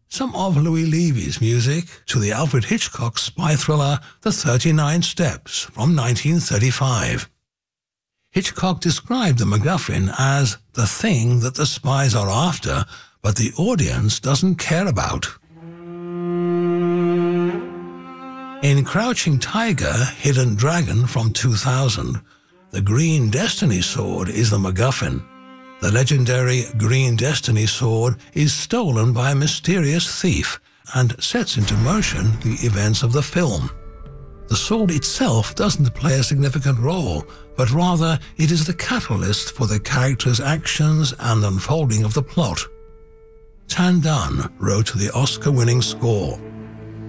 some of Louis Levy's music to the Alfred Hitchcock spy thriller The 39 Steps from 1935. Hitchcock described the MacGuffin as the thing that the spies are after, but the audience doesn't care about. In Crouching Tiger, Hidden Dragon from 2000, the Green Destiny Sword is the MacGuffin. The legendary Green Destiny Sword is stolen by a mysterious thief and sets into motion the events of the film. The sword itself doesn't play a significant role, but rather it is the catalyst for the characters' actions and unfolding of the plot. Tan Dun wrote the Oscar-winning score.